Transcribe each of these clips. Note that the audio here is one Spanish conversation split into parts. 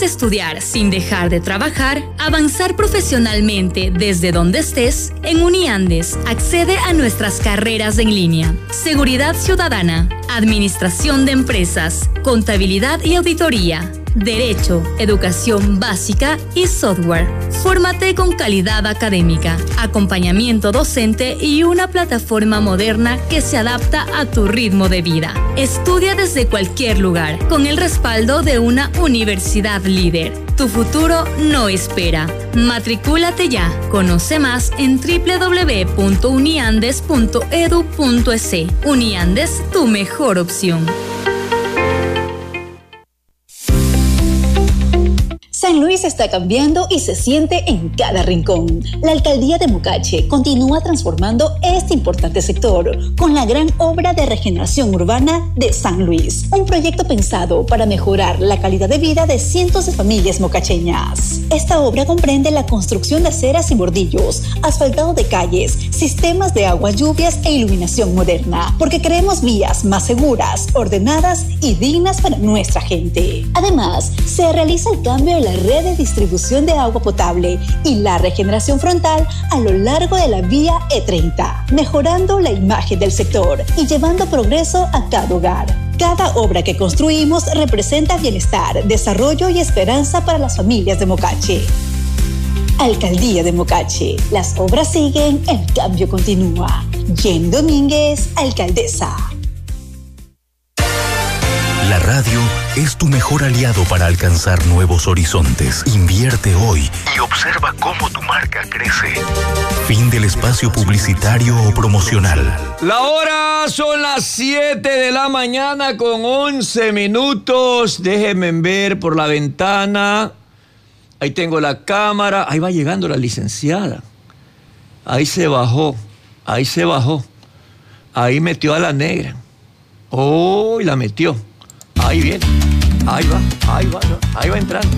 estudiar sin dejar de trabajar, avanzar profesionalmente desde donde estés, en Uniandes accede a nuestras carreras en línea. Seguridad ciudadana, administración de empresas, contabilidad y auditoría, derecho, educación básica y software. Fórmate con calidad académica, acompañamiento docente y una plataforma moderna que se adapta a tu ritmo de vida. Estudia desde cualquier lugar, con el respaldo de una universidad líder. Tu futuro no espera. Matricúlate ya. Conoce más en www.uniandes.edu.es. Uniandes, tu mejor opción. San Luis está cambiando y se siente en cada rincón. La alcaldía de Mocache continúa transformando este importante sector con la gran obra de regeneración urbana de San Luis. Un proyecto pensado para mejorar la calidad de vida de cientos de familias mocacheñas. Esta obra comprende la construcción de aceras y bordillos, asfaltado de calles, sistemas de aguas lluvias e iluminación moderna, porque queremos vías más seguras, ordenadas y dignas para nuestra gente. Además, se realiza el cambio de la red de distribución de agua potable y la regeneración frontal a lo largo de la vía E30, mejorando la imagen del sector y llevando progreso a cada hogar. Cada obra que construimos representa bienestar, desarrollo y esperanza para las familias de Mocache. Alcaldía de Mocache. Las obras siguen, el cambio continúa. Jen Domínguez, alcaldesa. La radio es tu mejor aliado para alcanzar nuevos horizontes. Invierte hoy y observa cómo tu marca crece. Fin del espacio publicitario o promocional. La hora son las 7 de la mañana con 11 minutos. Déjenme ver por la ventana. Ahí tengo la cámara. Ahí va llegando la licenciada. Ahí se bajó. Ahí metió a la negra. Oh, y la metió. Ahí viene, ahí va entrando.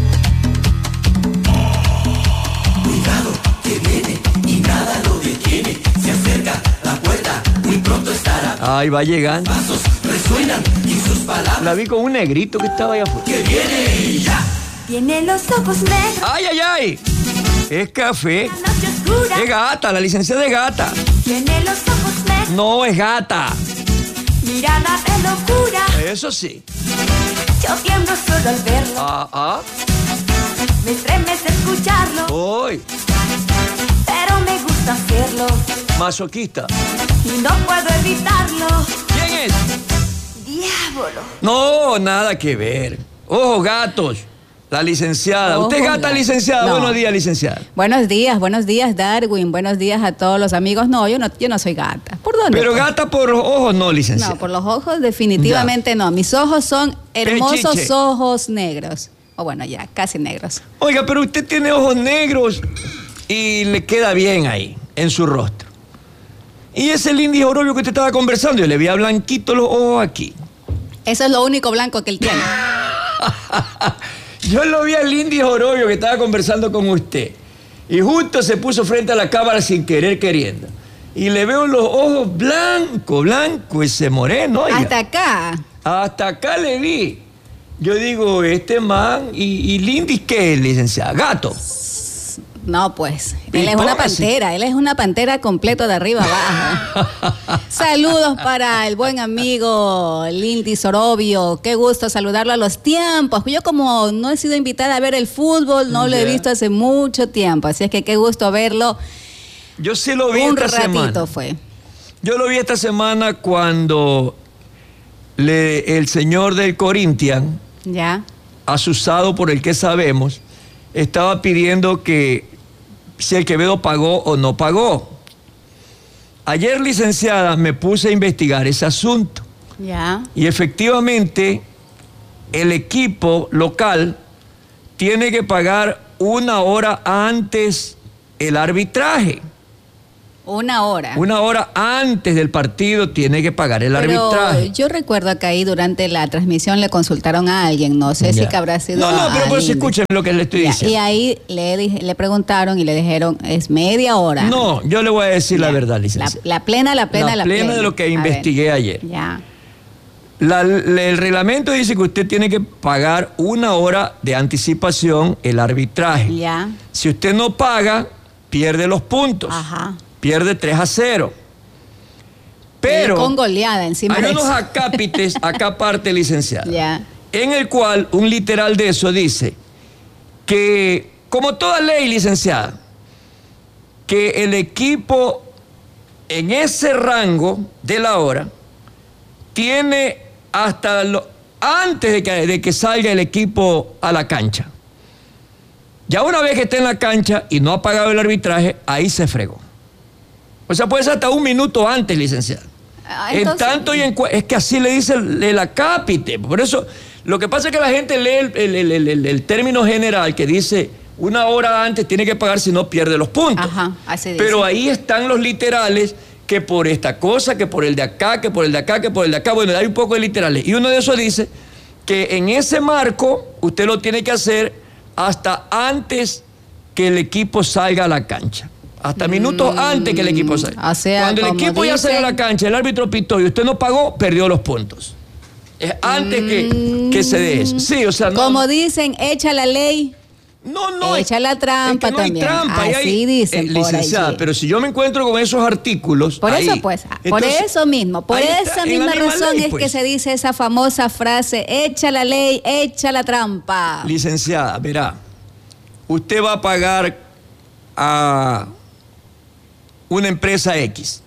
Cuidado, que viene y nada lo detiene. Se acerca la puerta, muy pronto estará. Ahí va llegando. Pasos resuenan y sus palabras. La vi con un negrito que estaba allá afuera. Que viene y ya. Tiene los ojos negros. ¡Ay! Es café. Es gata, la licenciada es gata. Tiene los ojos negros. No, es gata. Mirada de locura. Eso sí. Yo tiemblo solo al verlo. Me estremece escucharlo. Uy. Pero me gusta hacerlo. Masoquista. Y no puedo evitarlo. ¿Quién es? Diablo. No, nada que ver. Ojo, gatos. La licenciada. ¿Usted es gata, licenciada? No. Buenos días, licenciada. Buenos días, Darwin. Buenos días a todos los amigos. No, yo no soy gata. ¿Por dónde? Pero gata por los ojos no, licenciada. No, por los ojos definitivamente no. Mis ojos son hermosos Pechiche. Ojos negros. O bueno, ya, casi negros. Oiga, pero usted tiene ojos negros y le queda bien ahí, en su rostro. Y ese Lindy Jorobio que usted estaba conversando, yo le veía blanquito los ojos aquí. Eso es lo único blanco que él tiene. Yo lo vi al Lindy Jorobio que estaba conversando con usted. Y justo se puso frente a la cámara sin querer queriendo. Y le veo los ojos blanco, ese moreno. Oiga. Hasta acá le vi. Yo digo, este man, ¿y Lindy qué es, licenciada? ¿Gato? No, pues, él es una pantera completo de arriba abajo. Saludos para el buen amigo Lindy Jorobio. Qué gusto saludarlo a los tiempos. Yo como no he sido invitada a ver el fútbol, no lo he visto hace mucho tiempo, así es que qué gusto verlo. Yo sí lo vi esta semana. Un ratito fue. Yo lo vi esta semana cuando el señor del Corinthians, ya, asusado por el que sabemos, estaba pidiendo que si el Quevedo pagó o no pagó. Ayer, licenciada, me puse a investigar ese asunto. Ya. Y efectivamente, el equipo local tiene que pagar 1 hora antes el arbitraje. 1 hora. 1 hora antes del partido tiene que pagar el arbitraje. Yo recuerdo que ahí durante la transmisión le consultaron a alguien, no sé si que habrá sido. No, pero pues escuchen lo que le estoy diciendo. Y ahí le preguntaron y le dijeron, es media hora. No, yo le voy a decir la verdad, licenciada. La plena de lo que investigué ayer. Ya. El reglamento dice que usted tiene que pagar 1 hora de anticipación el arbitraje. Ya. Si usted no paga, pierde los puntos. Ajá. Pierde 3-0. Pero con goleada encima hay de unos eso. acápites, acá parte licenciada, Ya. en el cual un literal de eso dice que, como toda ley, licenciada, que el equipo en ese rango de la hora tiene hasta antes de que salga el equipo a la cancha. Ya una vez que esté en la cancha y no ha pagado el arbitraje, ahí se fregó. O sea, puede ser hasta 1 minuto antes, licenciada. Entonces, en tanto y es que así le dice el acápite. Por eso, lo que pasa es que la gente lee el término general que dice 1 hora antes tiene que pagar, si no pierde los puntos. Ajá, así dice. Pero ahí están los literales, que por esta cosa, que por el de acá, que por el de acá, que por el de acá. Bueno, hay un poco de literales. Y uno de esos dice que en ese marco usted lo tiene que hacer hasta antes que el equipo salga a la cancha. Hasta minutos antes que el equipo salga. O sea, cuando el como equipo ya salió a la dicen, cancha, el árbitro pitó y usted no pagó, perdió los puntos. Es antes que se dé eso. Sí, o sea, no. como dicen, echa la ley. No, echa la trampa es que no también. hay trampa. Así dicen por licenciada, ahí. pero si yo me encuentro con esos artículos. Por ahí, eso, pues, por entonces, eso mismo, por ahí esa está, en la misma misma razón ley, es pues. que se dice esa famosa frase, echa la ley, echa la trampa. Licenciada, verá, usted va a pagar a una empresa X.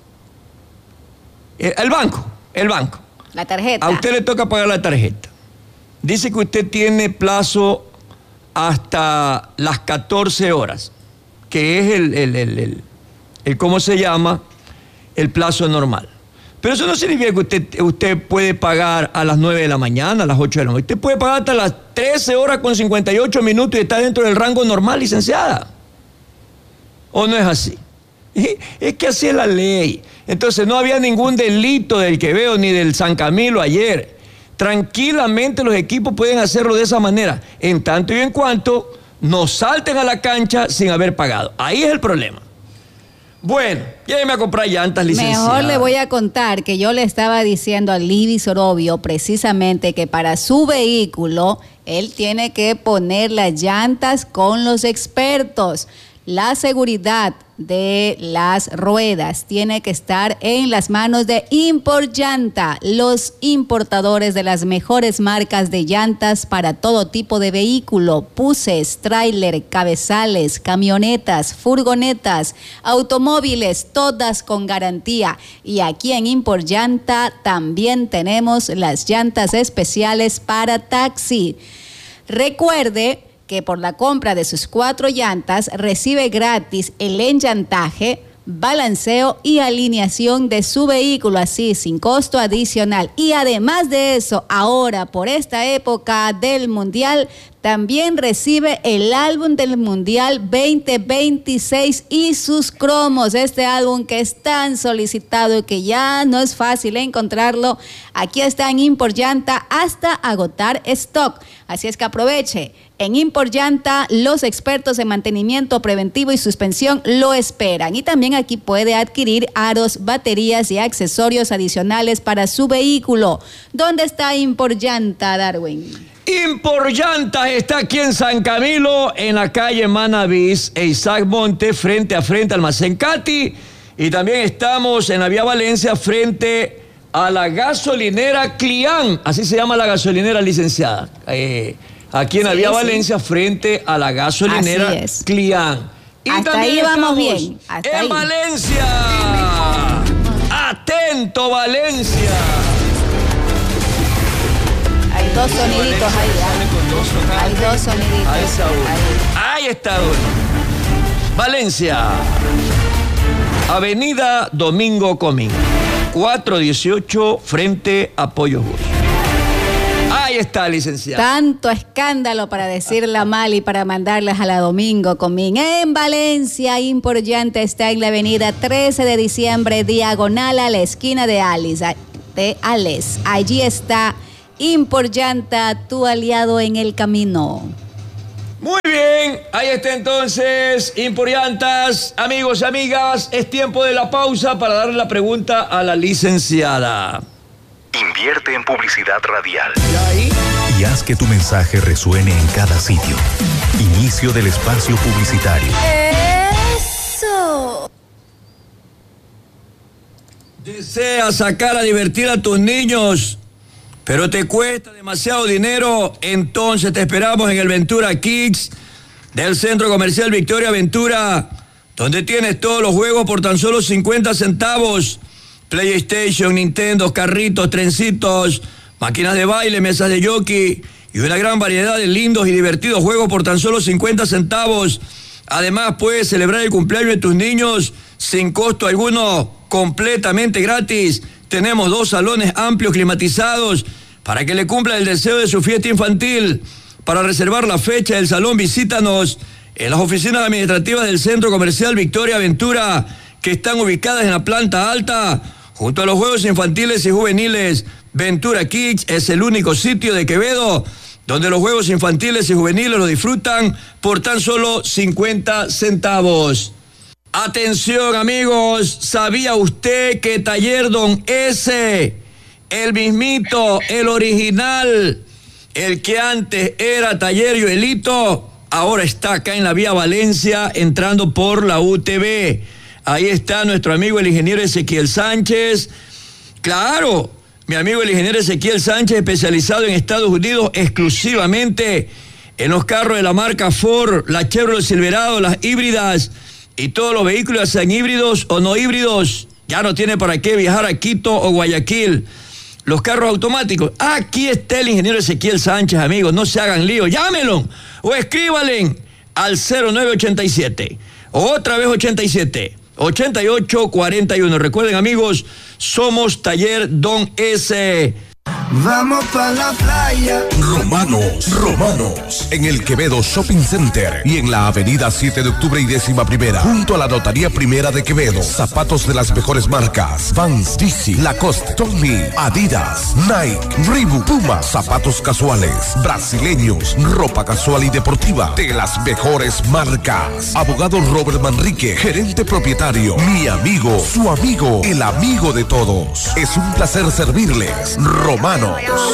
El banco. La tarjeta. A usted le toca pagar la tarjeta. Dice que usted tiene plazo hasta las 14 horas, que es el ¿cómo se llama? El plazo normal. Pero eso no significa que usted puede pagar a las 9 de la mañana, a las 8 de la noche. Usted puede pagar hasta las 13 horas con 58 minutos y está dentro del rango normal, licenciada. ¿O no es así? Es que así es la ley. Entonces no había ningún delito del que veo ni del San Camilo ayer. Tranquilamente los equipos pueden hacerlo de esa manera, en tanto y en cuanto no salten a la cancha sin haber pagado. Ahí es el problema. Bueno, lléveme a comprar llantas, licenciada. Mejor le voy a contar que yo le estaba diciendo a Liby Sorobio precisamente que para su vehículo él tiene que poner las llantas con los expertos. La seguridad de las ruedas tiene que estar en las manos de Import Llanta, los importadores de las mejores marcas de llantas para todo tipo de vehículo, buses, tráiler, cabezales, camionetas, furgonetas, automóviles, todas con garantía. Y aquí en Import Llanta también tenemos las llantas especiales para taxi. Recuerde que por la compra de sus 4 llantas recibe gratis el enllantaje, balanceo y alineación de su vehículo, así sin costo adicional. Y además de eso, ahora por esta época del Mundial, también recibe el álbum del Mundial 2026 y sus cromos. Este álbum que es tan solicitado y que ya no es fácil encontrarlo. Aquí está en Import Llanta hasta agotar stock. Así es que aproveche. En Import Llanta, los expertos en mantenimiento preventivo y suspensión lo esperan. Y también aquí puede adquirir aros, baterías y accesorios adicionales para su vehículo. ¿Dónde está Import Llanta, Darwin? Import Llantas está aquí en San Camilo, en la calle Manavís e Isaac Monte, frente a frente al Almacén Cati. Y también estamos en la vía Valencia, frente a la gasolinera Clián. Así se llama la gasolinera, licenciada. Aquí en la vía Valencia, frente a la gasolinera Clián. Y hasta también ahí vamos estamos bien. Hasta en ahí. Valencia. Atento, Valencia. Hay 2 soniditos ahí. Hay 2 soniditos. Ahí está uno. Valencia. Avenida Domingo Comín. 418 frente a Pollo Bus. Ahí está, licenciada. Tanto escándalo para decirla mal y para mandarlas a la Domingo Comín. En Valencia, Import Llanta está en la avenida 13 de diciembre, diagonal a la esquina de Ales. Allí está Import Llanta, tu aliado en el camino. Muy bien, ahí está entonces Import Llantas. Amigos y amigas, es tiempo de la pausa para darle la pregunta a la licenciada. Invierte en publicidad radial. Y haz que tu mensaje resuene en cada sitio. Inicio del espacio publicitario. ¡Eso! ¿Deseas sacar a divertir a tus niños, pero te cuesta demasiado dinero? Entonces te esperamos en el Ventura Kids del Centro Comercial Victoria Ventura, donde tienes todos los juegos por tan solo 50 centavos. PlayStation, Nintendo, carritos, trencitos, máquinas de baile, mesas de jockey y una gran variedad de lindos y divertidos juegos por tan solo 50 centavos. Además, puedes celebrar el cumpleaños de tus niños sin costo alguno, completamente gratis. Tenemos 2 salones amplios climatizados para que le cumpla el deseo de su fiesta infantil. Para reservar la fecha del salón, visítanos en las oficinas administrativas del Centro Comercial Victoria Ventura, que están ubicadas en la planta alta, junto a los juegos infantiles y juveniles. Ventura Kids es el único sitio de Quevedo donde los juegos infantiles y juveniles lo disfrutan por tan solo 50 centavos. Atención, amigos, ¿sabía usted que Taller Don S, el mismito, el original, el que antes era Taller Joelito, ahora está acá en la vía Valencia, entrando por la UTV? Ahí está nuestro amigo el ingeniero Ezequiel Sánchez. Claro, mi amigo el ingeniero Ezequiel Sánchez, especializado en Estados Unidos exclusivamente en los carros de la marca Ford, la Chevrolet Silverado, las híbridas y todos los vehículos, sean híbridos o no híbridos. Ya no tiene para qué viajar a Quito o Guayaquil. Los carros automáticos. Aquí está el ingeniero Ezequiel Sánchez, amigos. No se hagan lío. Llámenlo o escríbanle al 0987. Otra vez 87. 8841. Recuerden, amigos, somos Taller Don S. Vamos pa' la playa. Romanos, en el Quevedo Shopping Center y en la avenida 7 de octubre y 11ª, junto a la Notaría Primera de Quevedo. Zapatos de las mejores marcas: Vans, DC, Lacoste, Tommy, Adidas, Nike, Reebok, Puma. Zapatos casuales, brasileños, ropa casual y deportiva de las mejores marcas. Abogado Robert Manrique, gerente propietario, mi amigo, su amigo, el amigo de todos. Es un placer servirles. Romanos.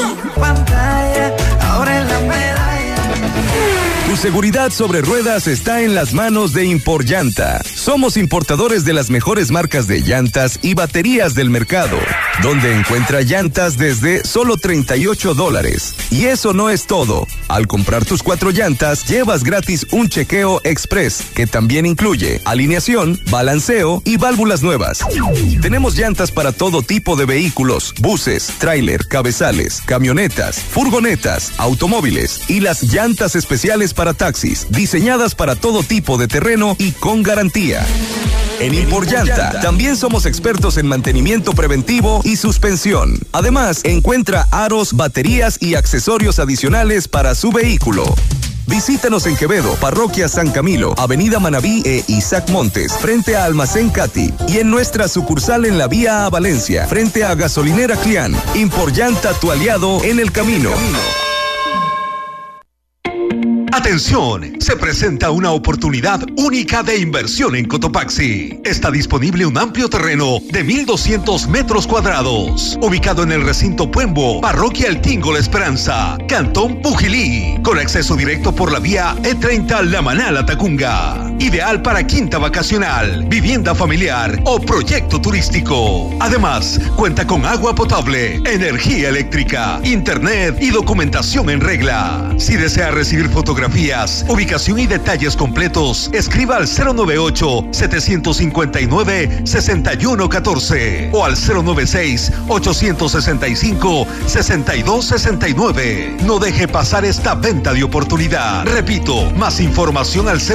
Tu seguridad sobre ruedas está en las manos de Imporllanta. Somos importadores de las mejores marcas de llantas y baterías del mercado, donde encuentra llantas desde solo $38. Y eso no es todo. Al comprar tus 4 llantas, llevas gratis un chequeo express, que también incluye alineación, balanceo y válvulas nuevas. Tenemos llantas para todo tipo de vehículos: buses, tráiler, cabezales, camionetas, furgonetas, automóviles y las llantas especiales para taxis, diseñadas para todo tipo de terreno y con garantía. En Imporllanta también somos expertos en mantenimiento preventivo y suspensión. Además, encuentra aros, baterías y accesorios adicionales para su vehículo. Visítanos en Quevedo, Parroquia San Camilo, Avenida Manabí e Isaac Montes, frente a Almacén Cati, y en nuestra sucursal en la vía a Valencia, frente a Gasolinera Clián. Imporllanta, tu aliado en el camino. Atención, se presenta una oportunidad única de inversión en Cotopaxi. Está disponible un amplio terreno de 1,200 metros cuadrados, ubicado en el recinto Puembo, Parroquia El Tingo La Esperanza, Cantón Pujilí, con acceso directo por la vía E30 La Manala Tacunga. Ideal para quinta vacacional, vivienda familiar o proyecto turístico. Además, cuenta con agua potable, energía eléctrica, internet y documentación en regla. Si desea recibir fotografías, ubicación y detalles completos, escriba al 098-759-6114 o al 096-865-6269. No deje pasar esta venta de oportunidad. Repito, más información al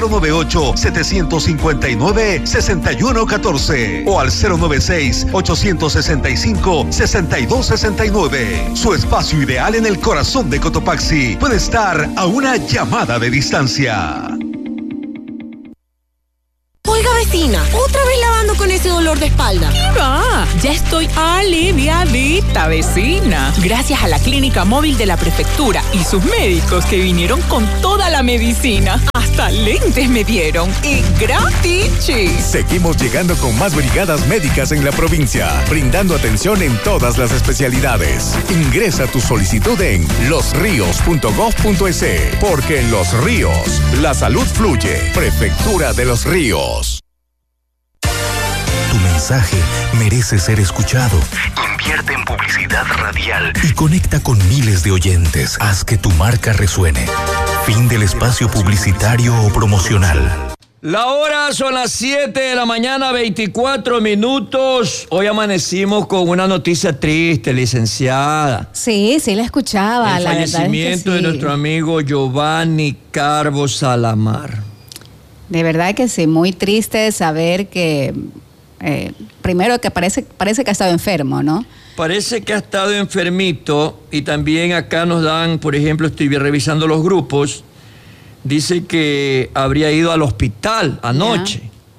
098-759-6114 o al 096-865-6269. Su espacio ideal en el corazón de Cotopaxi puede estar a una llamada de distancia. Oiga, vecina, otra vez lavando con ese dolor de espalda. ¿Qué va? Ya estoy aliviadita, vecina. Gracias a la clínica móvil de la prefectura y sus médicos que vinieron con toda la medicina. Hasta Hasta lentes me dieron y gratis. Seguimos llegando con más brigadas médicas en la provincia, brindando atención en todas las especialidades. Ingresa tu solicitud en losrios.gov.es, porque en Los Ríos la salud fluye. Prefectura de Los Ríos. Tu mensaje merece ser escuchado. Invierte en publicidad radial y conecta con miles de oyentes. Haz que tu marca resuene. Fin del espacio publicitario o promocional. La hora son las 7 de la mañana, 24 minutos. Hoy amanecimos con una noticia triste, licenciada. Sí, la escuchaba. El fallecimiento de nuestro amigo Giovanni Carbo Salamar. De verdad que sí, muy triste saber que, primero que parece que ha estado enfermo, ¿no? Parece que ha estado enfermito y también acá nos dan, por ejemplo, estoy revisando los grupos, dice que habría ido al hospital anoche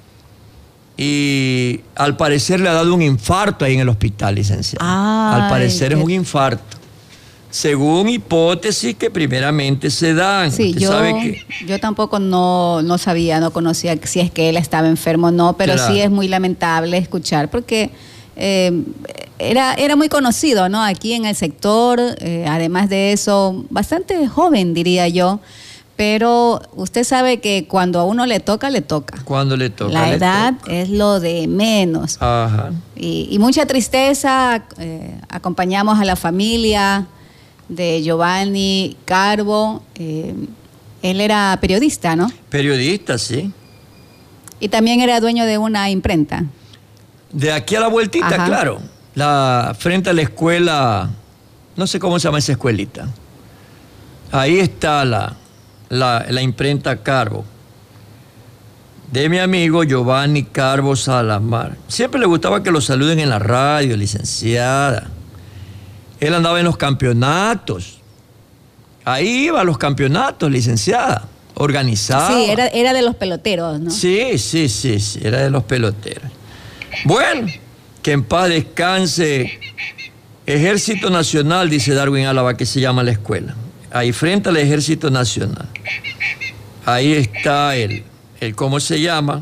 y al parecer le ha dado un infarto ahí en el hospital, licenciada. Al parecer es un infarto, según hipótesis que primeramente se dan. Sí, yo tampoco no sabía, no conocía si es que él estaba enfermo o no, pero claro, sí es muy lamentable escuchar porque era muy conocido, ¿no? Aquí en el sector, además de eso, bastante joven, diría yo. Pero usted sabe que cuando a uno le toca, le toca. Cuando le toca, la edad es lo de menos. Ajá. Y mucha tristeza. Acompañamos a la familia de Giovanni Carbo. Él era periodista, ¿no? Periodista, sí. Y también era dueño de una imprenta. De aquí a la vueltita, ajá, claro. Frente a la escuela, no sé cómo se llama esa escuelita. Ahí está la imprenta Carbo, de mi amigo Giovanni Carbo Salamar. Siempre le gustaba que lo saluden en la radio, licenciada. Él andaba en los campeonatos. Ahí iba a los campeonatos, licenciada. Organizaba. Sí, era de los peloteros, ¿no? Sí, era de los peloteros. Bueno, que en paz descanse. Ejército Nacional, dice Darwin Álava, que se llama la escuela. Ahí frente al Ejército Nacional. Ahí está el ¿cómo se llama?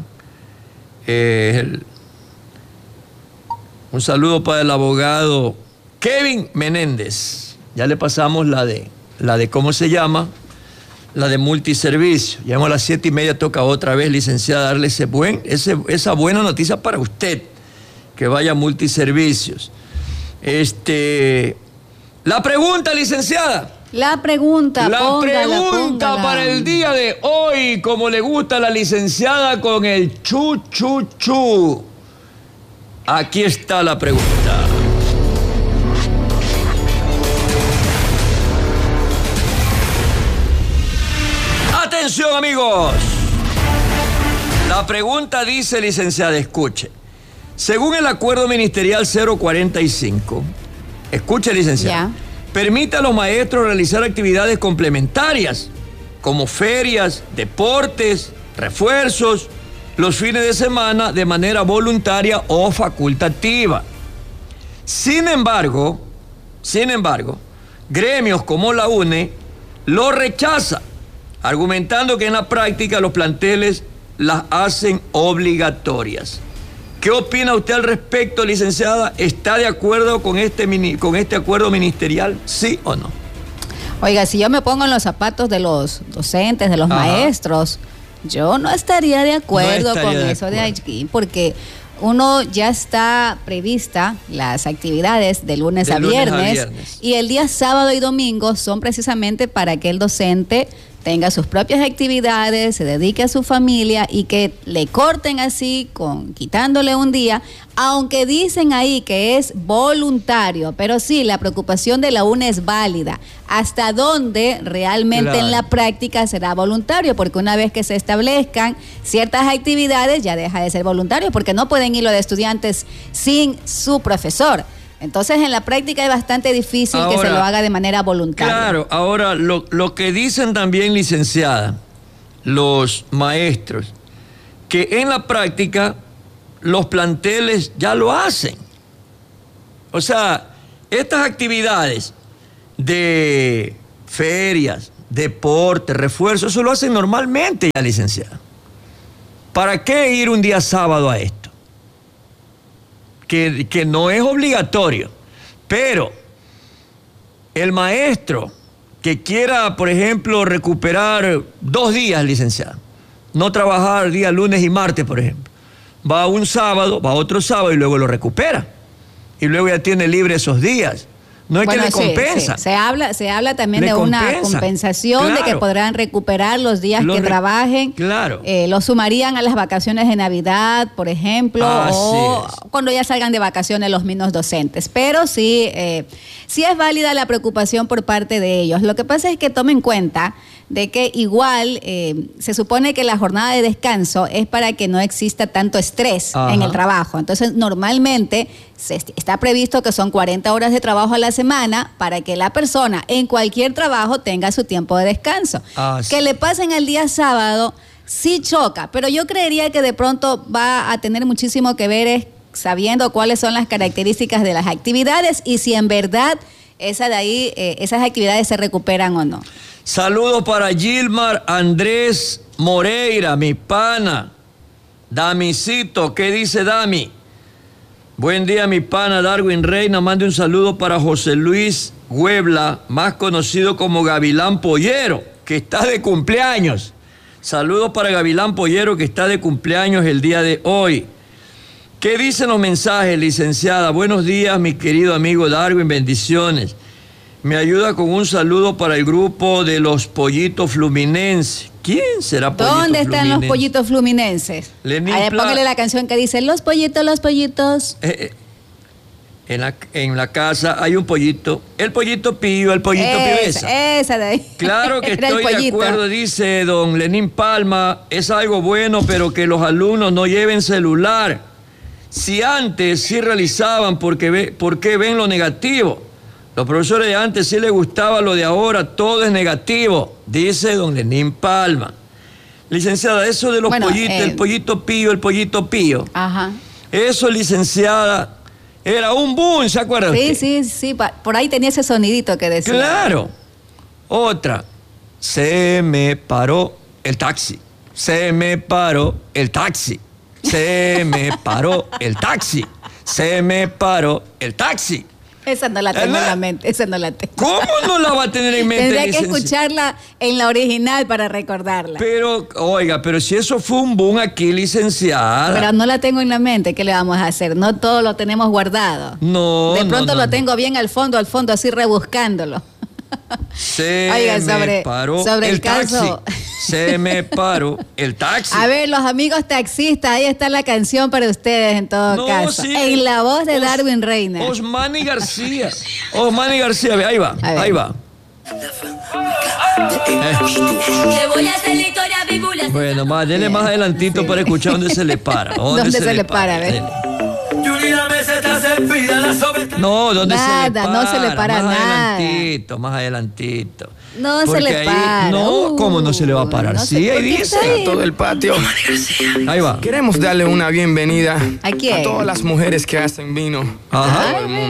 Un saludo para el abogado Kevin Menéndez. Ya le pasamos la de ¿cómo se llama? La de multiservicio. Llegamos a las 7:30, toca otra vez, licenciada, darle esa buena noticia para usted, que vaya a multiservicios. La pregunta, licenciada. La pregunta para el día de hoy, como le gusta a la licenciada, con el chu. Aquí está la pregunta. Atención, amigos. La pregunta dice, licenciada, escuche. Según el acuerdo ministerial 045, escuche, licenciada, permite a los maestros realizar actividades complementarias, como ferias, deportes, refuerzos, los fines de semana de manera voluntaria o facultativa. Sin embargo, gremios como la UNE lo rechaza, argumentando que en la práctica los planteles las hacen obligatorias. ¿Qué opina usted al respecto, licenciada? ¿Está de acuerdo con este acuerdo ministerial? ¿Sí o no? Oiga, si yo me pongo en los zapatos de los docentes, de los maestros, yo no estaría de acuerdo con eso de aquí, porque uno ya está prevista las actividades de lunes a viernes, y el día sábado y domingo son precisamente para que el docente tenga sus propias actividades, se dedique a su familia, y que le corten así, quitándole un día, aunque dicen ahí que es voluntario, pero sí, la preocupación de la UNE es válida. ¿Hasta dónde realmente en la práctica será voluntario? Porque una vez que se establezcan ciertas actividades ya deja de ser voluntario, porque no pueden ir los estudiantes sin su profesor. Entonces, en la práctica es bastante difícil que se lo haga de manera voluntaria. Claro, ahora, lo que dicen también, licenciada, los maestros, que en la práctica los planteles ya lo hacen. O sea, estas actividades de ferias, deporte, refuerzo, eso lo hacen normalmente ya, licenciada. ¿Para qué ir un día sábado a esto? Que no es obligatorio, pero el maestro que quiera, por ejemplo, recuperar 2 días, licenciada, no trabajar día lunes y martes, por ejemplo, va un sábado, va otro sábado y luego lo recupera. Y luego ya tiene libre esos días. No es que le compensa. Sí. Se habla también de una compensación, claro, de que podrán recuperar los días que trabajen. Claro. Lo sumarían a las vacaciones de Navidad, por ejemplo, o cuando ya salgan de vacaciones los mismos docentes. Pero sí es válida la preocupación por parte de ellos. Lo que pasa es que tomen en cuenta de que igual se supone que la jornada de descanso es para que no exista tanto estrés en el trabajo. Entonces, normalmente está previsto que son 40 horas de trabajo a la semana para que la persona en cualquier trabajo tenga su tiempo de descanso. Que le pasen el día sábado sí choca, pero yo creería que de pronto va a tener muchísimo que ver sabiendo cuáles son las características de las actividades y si en verdad esas actividades se recuperan o no. Saludos para Gilmar Andrés Moreira, mi pana. Damicito, ¿qué dice Dami? Buen día, mi pana Darwin Reina. Mande un saludo para José Luis Huebla, más conocido como Gavilán Pollero, que está de cumpleaños. Saludos para Gavilán Pollero, que está de cumpleaños el día de hoy. ¿Qué dicen los mensajes, licenciada? Buenos días, mi querido amigo Darwin, bendiciones. Me ayuda con un saludo para el grupo de los Pollitos Fluminenses. ¿Quién será Pollito ¿Dónde Fluminense? están los Pollitos Fluminenses? Póngale la canción que dice Los Pollitos, los Pollitos. En la casa hay un pollito. El pollito Pío, el pollito Pibesa. Esa de ahí. Claro que estoy de acuerdo, dice don Lenín Palma. Es algo bueno, pero que los alumnos no lleven celular. Si antes sí realizaban, ¿por qué ven lo negativo? Los profesores de antes sí les gustaba, lo de ahora todo es negativo, dice don Lenín Palma. Licenciada, eso de los pollitos, el pollito Pío. Ajá. Eso, licenciada, era un boom, ¿se acuerdan? Sí, por ahí tenía ese sonidito que decía. Claro. Otra, se me paró el taxi, se me paró el taxi, se me paró el taxi, se me paró el taxi. Esa no la tengo en la mente, esa no la tengo. ¿Cómo no la va a tener en mente? Tendría que escucharla en la original para recordarla. Pero, oiga, pero si eso fue un boom aquí, licenciada. Pero no la tengo en la mente, ¿qué le vamos a hacer? No todo lo tenemos guardado. No. De pronto lo tengo bien al fondo, así rebuscándolo. Oiga, sobre el caso. Taxi. Se me paró el taxi. A ver, los amigos taxistas, ahí está la canción para ustedes en todo caso. Sí, en la voz de Darwin Reina. Osmani García, ahí va. Bueno, denle más adelantito para escuchar dónde se le para. ¿Dónde se le para? A ver. No, ¿dónde nada, se le para? No se le para nada. Más adelantito. No se le para. No, ¿cómo no se le va a parar? No sí, ahí dice. A todo el patio. Ahí va. Queremos darle una bienvenida ¿a quién? A todas las mujeres que hacen vino. Ajá. Todo el mundo.